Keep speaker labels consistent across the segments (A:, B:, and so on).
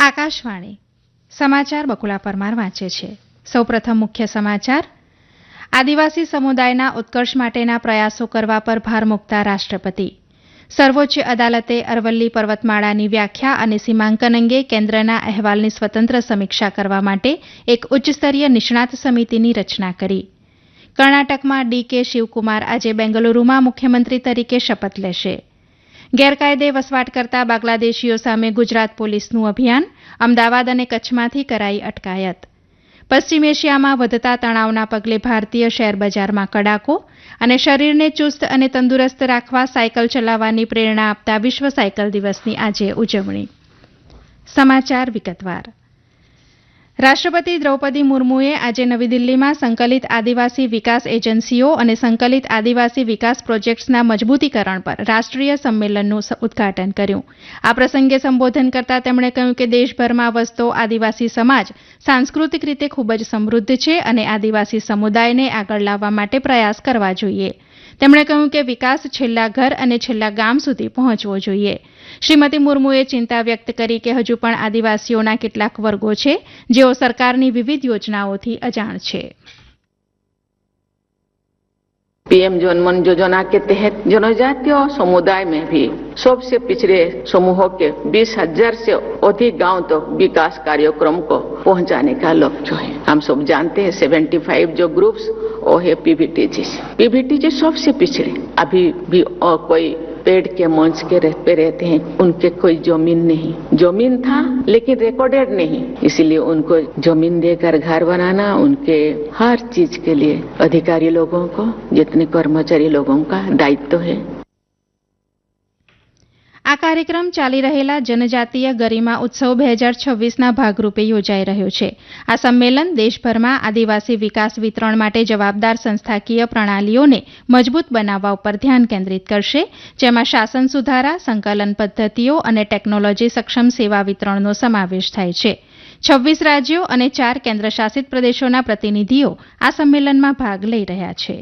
A: આકાશવાણી સમાચાર બકુલા પરમાર વાંચે છે. સૌપ્રથમ મુખ્ય સમાચાર. આદિવાસી સમુદાયના ઉત્કર્ષ માટેના પ્રયાસો કરવા પર ભાર મૂકતા રાષ્ટ્રપતિ. સર્વોચ્ચ અદાલતે અરવલ્લી પર્વતમાળાની વ્યાખ્યા અને સીમાંકન અંગે કેન્દ્રના અહેવાલની સ્વતંત્ર સમીક્ષા કરવા માટે એક ઉચ્ચસ્તરીય નિષ્ણાત સમિતિની રચના કરી. કર્ણાટકમાં ડીકે શિવકુમાર આજે બેંગલુરુમાં મુખ્યમંત્રી તરીકે શપથ લેશે. ગેરકાયદે વસવાટ કરતા બાંગ્લાદેશીઓ સામે ગુજરાત પોલીસનું અભિયાન. અમદાવાદ અને કચ્છમાંથી કરાઈ અટકાયત. પશ્ચિમ એશિયામાં વધતા તણાવના પગલે ભારતીય શેરબજારમાં કડાકો અને શરીરને ચુસ્ત અને તંદુરસ્ત રાખવા સાયકલ ચલાવવાની પ્રેરણા આપતા વિશ્વ સાયકલ દિવસની આજે ઉજવણી. સમાચાર વિગતવાર. રાષ્ટ્રપતિ દ્રૌપદી મુર્મુએ આજે નવી દિલ્હીમાં સંકલિત આદિવાસી વિકાસ એજન્સીઓ અને સંકલિત આદિવાસી વિકાસ પ્રોજેક્ટ્સના મજબૂતીકરણ પર રાષ્ટ્રીય સંમેલનનું ઉદ્ઘાટન કર્યું. આ પ્રસંગે સંબોધન કરતા તેમણે કહ્યું કે દેશભરમાં વસતો આદિવાસી સમાજ સાંસ્કૃતિક રીતે ખૂબ જ સમૃદ્ધ છે અને આદિવાસી સમુદાયને આગળ લાવવા માટે પ્રયાસ કરવા જોઈએ. તેમણે કહ્યું કે વિકાસ છેલ્લા ઘર અને છેલ્લા ગામ સુધી પહોંચવો જોઈએ. શ્રીમતી મુર્મુએ ચિંતા વ્યક્ત કરી કે હજુ પણ આદિવાસીઓના કેટલાક વર્ગો છે જેઓ સરકારની વિવિધ યોજનાઓથી અજાણ છે.
B: पीएम जनमन योजना के तहत जनजातीय समुदाय में भी सबसे पिछड़े समूहों के 20,000 से अधिक गांव तक विकास कार्यक्रम को पहुंचाने का लक्ष्य है. हम सब जानते हैं 75 जो ग्रुप्स वो है पीवीटीजी सबसे पिछड़े. अभी भी कोई पेड़ के मंच के पे रहते हैं, उनके कोई जमीन नहीं, जमीन था लेकिन रिकॉर्डेड नहीं, इसलिए उनको जमीन देकर घर बनाना उनके हर चीज के लिए अधिकारी लोगों को जितने कर्मचारी लोगों का दायित्व है.
A: આ કાર્યક્રમ ચાલી રહેલા જનજાતીય ગરિમા ઉત્સવ 2026ના ભાગરૂપે યોજાઈ રહ્યો છે. આ સંમેલન દેશભરમાં આદિવાસી વિકાસ વિતરણ માટે જવાબદાર સંસ્થાકીય પ્રણાલીઓને મજબૂત બનાવવા ઉપર ધ્યાન કેન્દ્રિત કરશે, જેમાં શાસન સુધારા, સંકલન પદ્ધતિઓ અને ટેકનોલોજી સક્ષમ સેવા વિતરણનો સમાવેશ થાય છે. 26 રાજ્યો અને 4 કેન્દ્રશાસિત પ્રદેશોના પ્રતિનિધિઓ આ સંમેલનમાં ભાગ લઈ રહ્યા છે.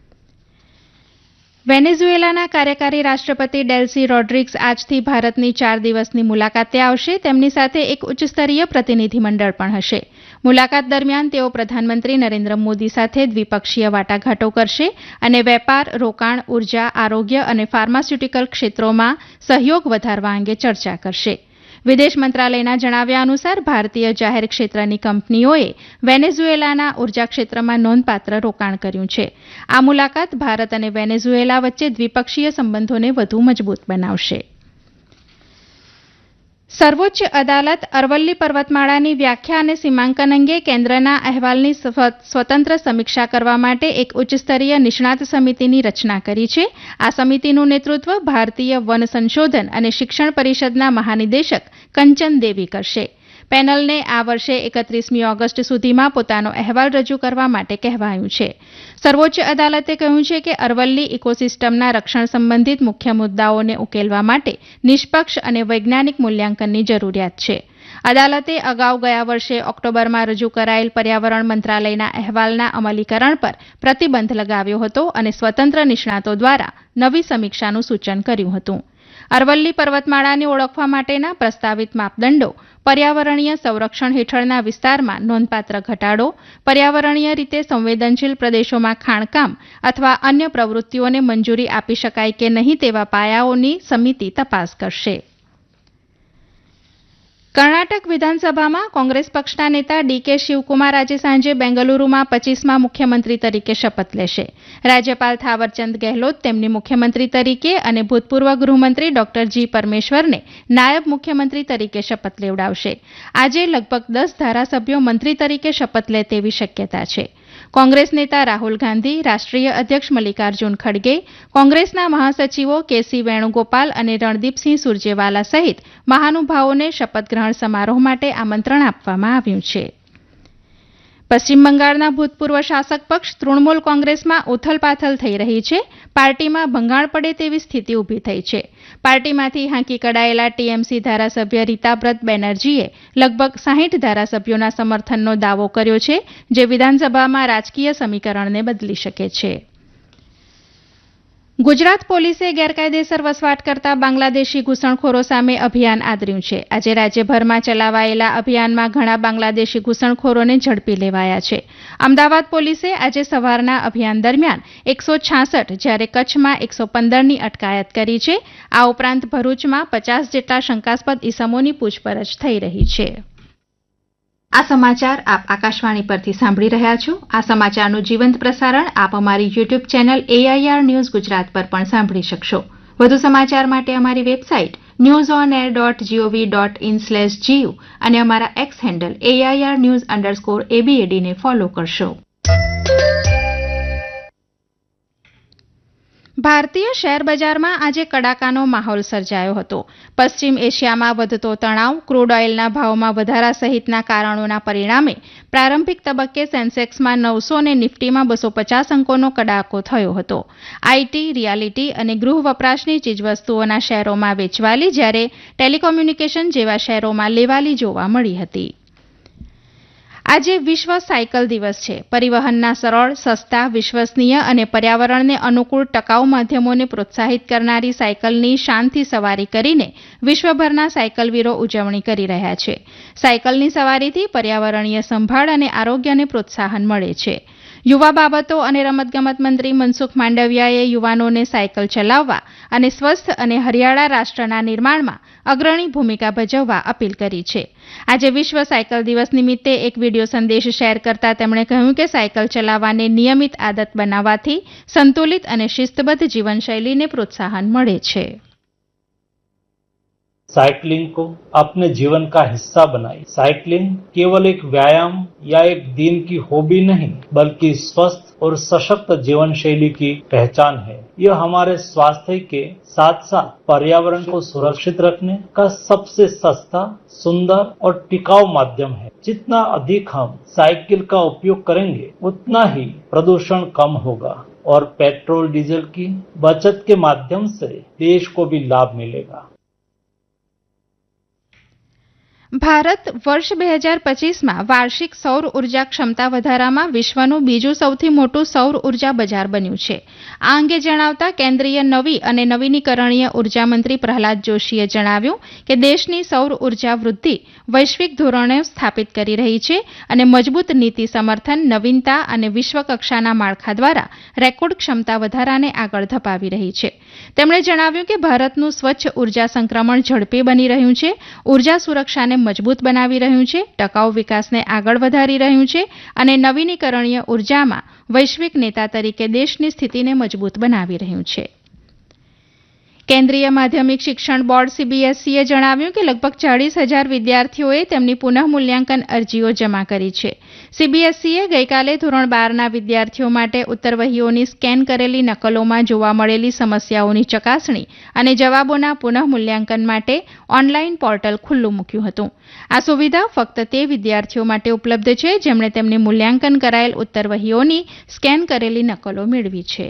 A: વેનેઝુએલાના કાર્યકારી રાષ્ટ્રપતિ ડેલ્સી રોડ્રિગ્સ આજથી ભારતની 4 દિવસની મુલાકાતે આવશે. તેમની સાથે એક ઉચ્ચસ્તરીય પ્રતિનિધિમંડળ પણ હશે. મુલાકાત દરમિયાન તેઓ પ્રધાનમંત્રી નરેન્દ્ર મોદી સાથે દ્વિપક્ષીય વાટાઘાટો કરશે અને વેપાર, રોકાણ, ઉર્જા, આરોગ્ય અને ફાર્માસ્યુટિકલ ક્ષેત્રોમાં સહયોગ વધારવા અંગે ચર્ચા કરશે. વિદેશ મંત્રાલયના જણાવ્યા અનુસાર ભારતીય જાહેર ક્ષેત્રની કંપનીઓએ વેનેઝુએલાના ઉર્જા ક્ષેત્રમાં નોંધપાત્ર રોકાણ કર્યું છે. આ મુલાકાત ભારત અને વેનેઝુએલા વચ્ચે દ્વિપક્ષીય સંબંધોને વધુ મજબૂત બનાવશે. સર્વોચ્ચ અદાલત અરવલ્લી પર્વતમાળાની વ્યાખ્યા અને સીમાંકન અંગે કેન્દ્રના અહેવાલની સ્વતંત્ર સમીક્ષા કરવા માટે એક ઉચ્ચસ્તરીય નિષ્ણાત સમિતિની રચના કરી છે. આ સમિતિનું નેતૃત્વ ભારતીય વન સંશોધન અને શિક્ષણ પરિષદના મહાનિદેશક કંચન દેવી કરશે. પેનલને આ વર્ષે 31મી ઓગસ્ટ સુધીમાં પોતાનો અહેવાલ રજૂ કરવા માટે કહેવાયું છે. સર્વોચ્ચ અદાલતે કહ્યું છે કે અરવલ્લી ઇકોસિસ્ટમના રક્ષણ સંબંધિત મુખ્ય મુદ્દાઓને ઉકેલવા માટે નિષ્પક્ષ અને વૈજ્ઞાનિક મૂલ્યાંકનની જરૂરિયાત છે. અદાલતે અગાઉ ગયા વર્ષે ઓક્ટોબરમાં રજૂ કરાયેલ પર્યાવરણ મંત્રાલયના અહેવાલના અમલીકરણ પર પ્રતિબંધ લગાવ્યો હતો અને સ્વતંત્ર નિષ્ણાતો દ્વારા નવી સમીક્ષાનું સૂચન કર્યું હતું. અરવલ્લી પર્વતમાળાને ઓળખવા માટેના પ્રસ્તાવિત માપદંડો પર્યાવરણીય સંરક્ષણ હેઠળના વિસ્તારમાં નોંધપાત્ર ઘટાડો, પર્યાવરણીય રીતે સંવેદનશીલ પ્રદેશોમાં ખાણકામ અથવા અન્ય પ્રવૃત્તિઓને મંજૂરી આપી શકાય કે નહીં તેવા પાયાઓની સમિતિ તપાસ કરશે. કર્ણાટક વિધાનસભામાં કોંગ્રેસ પક્ષના નેતા ડીકે શિવકુમાર આજે સાંજે બેંગલુરુમાં 25મા મુખ્યમંત્રી તરીકે શપથ લેશે. રાજ્યપાલ થાવરચંદ ગેહલોત તેમની મુખ્યમંત્રી તરીકે અને ભૂતપૂર્વ ગૃહમંત્રી ડોક્ટર જી પરમેશ્વરને નાયબ મુખ્યમંત્રી તરીકે શપથ લેવડાવશે. આજે લગભગ 10 ધારાસભ્યો મંત્રી તરીકે શપથ લે તેવી શક્યતા છે. કોંગ્રેસ નેતા રાહુલ ગાંધી, રાષ્ટ્રીય અધ્યક્ષ મલ્લિકાર્જુન ખડગે, કોંગ્રેસના મહાસચિવો કેસી વેણુગોપાલ અને રણદીપસિંહ સુરજેવાલા સહિત મહાનુભાવોને શપથગ્રહણ સમારોહ માટે આમંત્રણ આપવામાં આવ્યું છે. પશ્ચિમ બંગાળના ભૂતપૂર્વ શાસક પક્ષ તૃણમૂલ કોંગ્રેસમાં ઉથલપાથલ થઈ રહી છે. પાર્ટીમાં ભંગાણ પડે તેવી સ્થિતિ ઊભી થઈ છે. પાર્ટીમાંથી હાંકી કઢાયેલા ટીએમસી ધારાસભ્ય રીતાબ્રત બેનર્જીએ લગભગ 60 ધારાસભ્યોના સમર્થનનો દાવો કર્યો છે, જે વિધાનસભામાં રાજકીય સમીકરણને બદલી શકે છે. ગુજરાત પોલીસે ગેરકાયદેસર વસવાટ કરતા બાંગ્લાદેશી ઘૂસણખોરો સામે અભિયાન આદર્યું છે. આજે રાજ્યભરમાં ચલાવાયેલા અભિયાનમાં ઘણા બાંગ્લાદેશી ઘૂસણખોરોને ઝડપી લેવાયા છે. અમદાવાદ પોલીસે આજે સવારના અભિયાન દરમિયાન 166 જ્યારે કચ્છમાં 115ની અટકાયત કરી છે. આ ઉપરાંત ભરૂચમાં 50 જેટલા શંકાસ્પદ ઇસમોની પૂછપરછ થઈ રહી છે. આ સમાચાર આપ આકાશવાણી પરથી સાંભળી રહ્યા છો. આ સમાચારનું જીવંત પ્રસારણ આપ અમારી YouTube channel AIR news Gujarat પર પણ સાંભળી શકશો. વધુ સમાચાર માટે અમારી વેબસાઇટ newsonair.gov.in/gu અને અમારા એક્સ હેન્ડલ AIR_news_ABAD ને ફોલો કરશો. ભારતીય શેર બજારમાં આજે કડાકાનો માહોલ સર્જાયો હતો. પશ્ચિમ એશિયામાં વધતો તણાવ, ક્રૂડ ઓઇલના ભાવમાં વધારા સહિતના કારણોના પરિણામે પ્રારંભિક તબક્કે સેન્સેક્સમાં 900 અને નિફ્ટીમાં 250 અંકોનો કડાકો થયો હતો. આઈટી, રિયાલિટી અને ગૃહ વપરાશની ચીજવસ્તુઓના શેરોમાં વેચવાલી, જ્યારે ટેલિકોમ્યુનિકેશન જેવા શેરોમાં લેવાલી જોવા મળી હતી. આજે વિશ્વ સાયકલ દિવસ છે. પરિવહનના સરળ, સસ્તા, વિશ્વસનીય અને પર્યાવરણને અનુકૂળ ટકાઉ માધ્યમોને પ્રોત્સાહિત કરનારી સાયકલની શાનથી સવારી કરીને વિશ્વભરના સાયકલવીરો ઉજવણી કરી રહ્યા છે. સાયકલની સવારીથી પર્યાવરણીય સંભાળ અને આરોગ્યને પ્રોત્સાહન મળે છે. યુવા બાબતો અને રમતગમત મંત્રી મનસુખ માંડવિયાએ યુવાનોને સાયકલ ચલાવવા અને સ્વસ્થ અને હરિયાળા રાષ્ટ્રના નિર્માણમાં અગ્રણી ભૂમિકા ભજવવા અપીલ કરી છે. આજે વિશ્વ સાયકલ દિવસ નિમિત્તે એક વિડીયો સંદેશ શેર કરતા તેમણે કહ્યું કે સાયકલ ચલાવવાને નિયમિત આદત બનાવવાથી સંતુલિત અને શિસ્તબદ્ધ જીવનશૈલીને પ્રોત્સાહન મળે છે.
C: साइकिलिंग को अपने जीवन का हिस्सा बनाइए. साइकिलिंग केवल एक व्यायाम या एक दिन की हॉबी नहीं, बल्कि स्वस्थ और सशक्त जीवन शैली की पहचान है. यह हमारे स्वास्थ्य के साथ साथ पर्यावरण को सुरक्षित रखने का सबसे सस्ता, सुंदर और टिकाऊ माध्यम है. जितना अधिक हम साइकिल का उपयोग करेंगे, उतना ही प्रदूषण कम होगा और पेट्रोल डीजल की बचत के माध्यम से देश को भी लाभ मिलेगा.
A: ભારત વર્ષ 2025માં વાર્ષિક સૌર ઉર્જા ક્ષમતા વધારામાં વિશ્વનું બીજું સૌથી મોટું સૌર ઉર્જા બજાર બન્યું છે. આ અંગે જણાવતા કેન્દ્રીય નવી અને નવીનીકરણીય ઉર્જા મંત્રી પ્રહલાદ જોશીએ જણાવ્યું કે દેશની સૌર ઉર્જા વૃદ્ધિ વૈશ્વિક ધોરણે સ્થાપિત કરી રહી છે અને મજબૂત નીતિ સમર્થન, નવીનતા અને વિશ્વકક્ષાના માળખા દ્વારા રેકોર્ડ ક્ષમતા વધારાને આગળ ધપાવી રહી છે. તેમણે જણાવ્યું કે ભારતનું સ્વચ્છ ઉર્જા સંક્રમણ ઝડપી બની રહ્યું છે, ઉર્જા સુરક્ષાને મજબૂત બનાવી રહ્યું છે, ટકાઉ વિકાસને આગળ વધારી રહ્યું છે અને નવીનીકરણીય ઉર્જામાં વૈશ્વિક નેતા તરીકે દેશની સ્થિતિને મજબૂત બનાવી રહ્યું છે. કેન્દ્રીય માધ્યમિક શિક્ષણ બોર્ડ CBSEએ જણાવ્યું કે લગભગ 40,000 વિદ્યાર્થીઓએ તેમની પુનઃમૂલ્યાંકન અરજીઓ જમા કરી છે. CBSEએ ગઈકાલે ધોરણ 12ના વિદ્યાર્થીઓ માટે ઉત્તરવહીઓની સ્કેન કરેલી નકલોમાં જોવા મળેલી સમસ્યાઓની ચકાસણી અને જવાબોના પુનઃમૂલ્યાંકન માટે ઓનલાઈન પોર્ટલ ખુલ્લું મૂક્યું હતું. આ સુવિધા ફક્ત તે વિદ્યાર્થીઓ માટે ઉપલબ્ધ છે જેમણે તેમની મૂલ્યાંકન કરાયેલ ઉત્તરવહીઓની સ્કેન કરેલી નકલો મેળવી છે.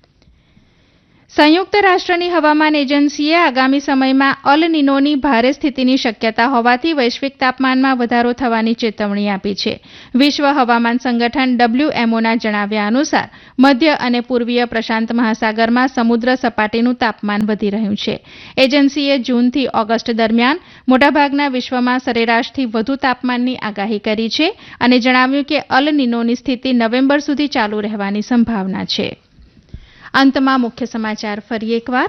A: સંયુક્ત રાષ્ટ્રની હવામાન એજન્સીએ આગામી સમયમાં અલ નિનોની ભારે સ્થિતિની શક્યતા હોવાથી વૈશ્વિક તાપમાનમાં વધારો થવાની ચેતવણી આપી છે. વિશ્વ હવામાન સંગઠન WMOના જણાવ્યા અનુસાર મધ્ય અને પૂર્વીય પ્રશાંત મહાસાગરમાં સમુદ્ર સપાટીનું તાપમાન વધી રહ્યું છે. એજન્સીએ જૂનથી ઓગસ્ટ દરમિયાન મોટાભાગના વિશ્વમાં સરેરાશથી વધુ તાપમાનની આગાહી કરી છે અને જણાવ્યું કે અલ નિનોની સ્થિતિ નવેમ્બર સુધી ચાલુ રહેવાની સંભાવના છે. અંતમાં મુખ્ય સમાચાર ફરી એકવાર.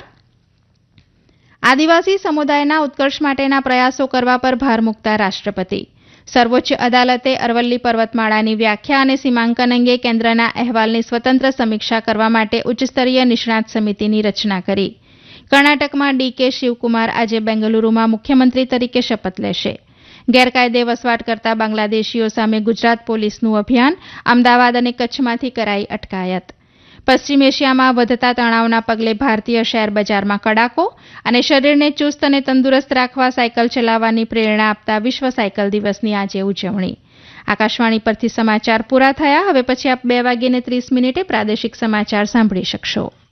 A: આદિવાસી સમુદાયના ઉત્કર્ષ માટેના પ્રયાસો કરવા પર ભાર મૂકતા રાષ્ટ્રપતિ. સર્વોચ્ચ અદાલતે અરવલ્લી પર્વતમાળાની વ્યાખ્યા અને સીમાંકન અંગે કેન્દ્રના અહેવાલની સ્વતંત્ર સમીક્ષા કરવા માટે ઉચ્ચસ્તરીય નિષ્ણાત સમિતિની રચના કરી. કર્ણાટકમાં DK શિવકુમાર આજે બેંગલુરુમાં મુખ્યમંત્રી તરીકે શપથ લેશે. ગેરકાયદે વસવાટ કરતા બાંગ્લાદેશીઓ સામે ગુજરાત પોલીસનું અભિયાન. અમદાવાદ અને કચ્છમાંથી કરાઈ અટકાયત. પશ્ચિમ એશિયામાં વધતા તણાવના પગલે ભારતીય શેર બજારમાં કડાકો અને શરીરને ચુસ્ત અને તંદુરસ્ત રાખવા સાયકલ ચલાવવાની પ્રેરણા આપતા વિશ્વ સાયકલ દિવસની આજે ઉજવણી. આકાશવાણી પરથી સમાચાર પૂરા થયા. હવે પછી આપ 2:30 પ્રાદેશિક સમાચાર સાંભળી શકશો.